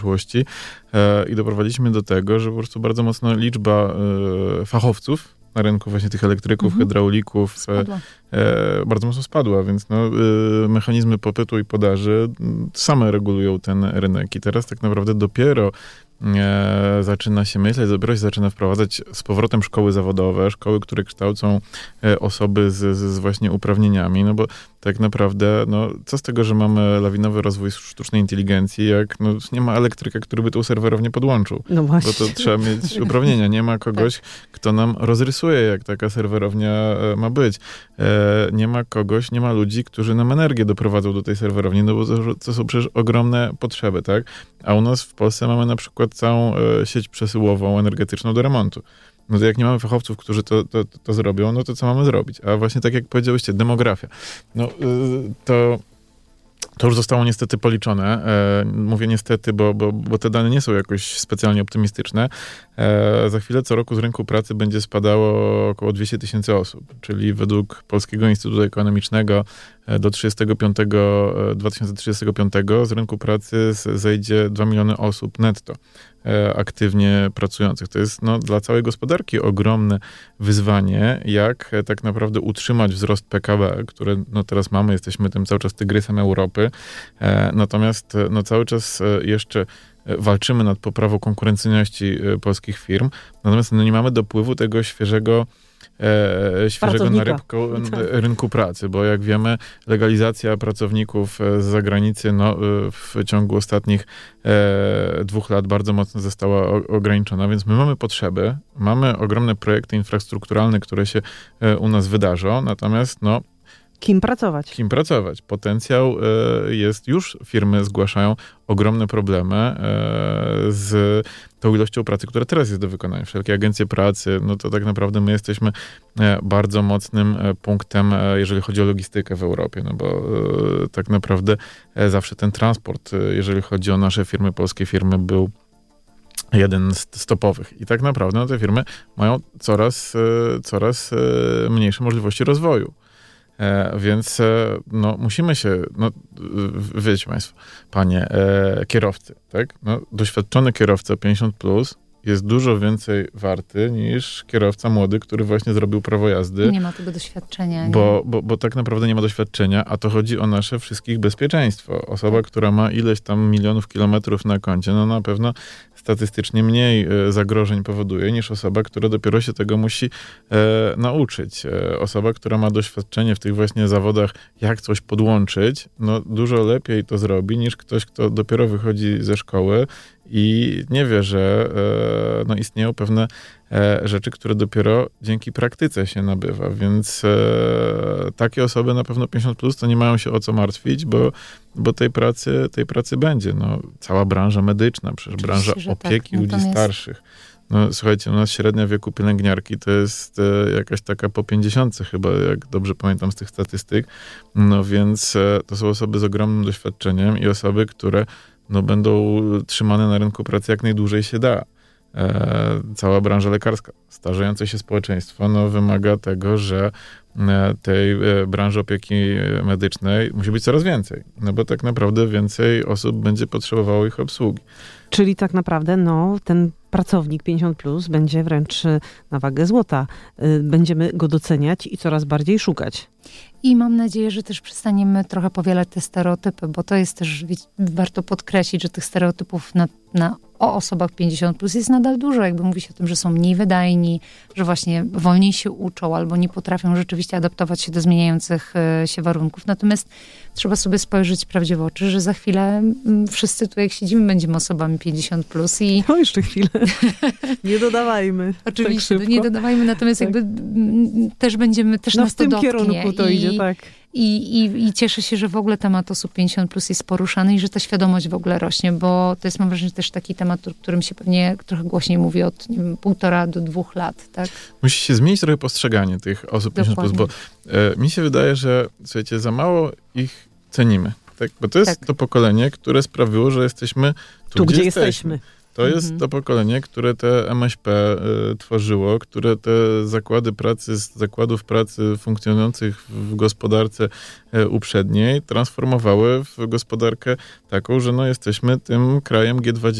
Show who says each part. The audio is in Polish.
Speaker 1: przyszłości i doprowadziliśmy do tego, że po prostu bardzo mocno liczba fachowców na rynku właśnie tych elektryków, hydraulików bardzo mocno spadła, więc mechanizmy popytu i podaży same regulują ten rynek i teraz tak naprawdę dopiero zaczyna się myśleć, dopiero się zaczyna wprowadzać z powrotem szkoły zawodowe, szkoły, które kształcą osoby z właśnie uprawnieniami, no bo tak naprawdę, co z tego, że mamy lawinowy rozwój sztucznej inteligencji, jak nie ma elektryka, który by tą serwerownie podłączył.
Speaker 2: No właśnie.
Speaker 1: Bo to trzeba mieć uprawnienia. Nie ma kogoś, kto nam rozrysuje, jak taka serwerownia ma być. Nie ma ludzi, którzy nam energię doprowadzą do tej serwerowni, no bo to są przecież ogromne potrzeby, tak? A u nas w Polsce mamy na przykład całą sieć przesyłową energetyczną do remontu. No to jak nie mamy fachowców, którzy to zrobią, no to co mamy zrobić? A właśnie tak jak powiedziałyście, demografia. To już zostało niestety policzone. Mówię niestety, bo te dane nie są jakoś specjalnie optymistyczne. Za chwilę co roku z rynku pracy będzie spadało około 200 000 osób, czyli według Polskiego Instytutu Ekonomicznego do 2035 z rynku pracy zejdzie 2 miliony osób netto aktywnie pracujących. To jest dla całej gospodarki ogromne wyzwanie, jak tak naprawdę utrzymać wzrost PKB, które teraz mamy, jesteśmy tym cały czas tygrysem Europy, natomiast cały czas jeszcze walczymy nad poprawą konkurencyjności polskich firm, natomiast nie mamy dopływu tego świeżego na rynku pracy, bo jak wiemy, legalizacja pracowników z zagranicy w ciągu ostatnich 2 lat bardzo mocno została ograniczona, więc my mamy potrzeby, mamy ogromne projekty infrastrukturalne, które się u nas wydarzą, natomiast
Speaker 2: Kim pracować? Potencjał
Speaker 1: jest, już firmy zgłaszają ogromne problemy z tą ilością pracy, która teraz jest do wykonania. Wszelkie agencje pracy, to tak naprawdę my jesteśmy bardzo mocnym punktem, jeżeli chodzi o logistykę w Europie, bo tak naprawdę zawsze ten transport, jeżeli chodzi o nasze firmy, polskie firmy, był jeden z topowych. I tak naprawdę te firmy mają coraz mniejsze możliwości rozwoju. Więc musimy się, wiecie państwo, panie kierowcy, tak? Doświadczony kierowca 50+ jest dużo więcej warty niż kierowca młody, który właśnie zrobił prawo jazdy.
Speaker 3: Nie ma tego doświadczenia.
Speaker 1: Bo tak naprawdę nie ma doświadczenia, a to chodzi o nasze wszystkich bezpieczeństwo. Osoba, która ma ileś tam milionów kilometrów na koncie, na pewno statystycznie mniej zagrożeń powoduje niż osoba, która dopiero się tego musi nauczyć. Osoba, która ma doświadczenie w tych właśnie zawodach, jak coś podłączyć, dużo lepiej to zrobi niż ktoś, kto dopiero wychodzi ze szkoły i nie wie, że istnieją pewne rzeczy, które dopiero dzięki praktyce się nabywa, więc takie osoby na pewno 50+ to nie mają się o co martwić, bo tej pracy będzie. Cała branża medyczna, przecież branża opieki ludzi starszych. Słuchajcie, u nas średnia wieku pielęgniarki to jest jakaś taka po 50 chyba, jak dobrze pamiętam z tych statystyk. Więc to są osoby z ogromnym doświadczeniem i osoby, które będą trzymane na rynku pracy jak najdłużej się da. Cała branża lekarska, starzejące się społeczeństwo wymaga tego, że tej branży opieki medycznej musi być coraz więcej, bo tak naprawdę więcej osób będzie potrzebowało ich obsługi.
Speaker 2: Czyli tak naprawdę ten pracownik 50+ będzie wręcz na wagę złota. Będziemy go doceniać i coraz bardziej szukać.
Speaker 3: I mam nadzieję, że też przestaniemy trochę powielać te stereotypy, bo to jest też, warto podkreślić, że tych stereotypów o osobach 50+ jest nadal dużo. Jakby mówi się o tym, że są mniej wydajni, że właśnie wolniej się uczą albo nie potrafią rzeczywiście adaptować się do zmieniających się warunków. Natomiast trzeba sobie spojrzeć prawdzie w oczy, że za chwilę wszyscy tu jak siedzimy będziemy osobami 50+ i...
Speaker 2: jeszcze chwilę. Nie dodawajmy.
Speaker 3: Oczywiście,
Speaker 2: tak
Speaker 3: nie dodawajmy, natomiast jakby też będziemy, też nas to dotknie.
Speaker 2: W tym kierunku to idzie, tak.
Speaker 3: I cieszę się, że w ogóle temat osób 50+ jest poruszany i że ta świadomość w ogóle rośnie, bo to jest, mam wrażenie, też taki temat, o którym się pewnie trochę głośniej mówi od 1,5 do 2 lat, tak?
Speaker 1: Musi się zmienić trochę postrzeganie tych osób 50+, bo mi się wydaje, że słuchajcie, za mało ich cenimy. Tak? Bo to jest to pokolenie, które sprawiło, że jesteśmy tu gdzie jesteśmy. To jest to pokolenie, które te MŚP tworzyło, które te zakłady pracy z zakładów pracy funkcjonujących w gospodarce uprzedniej transformowały w gospodarkę taką, że no jesteśmy tym krajem G20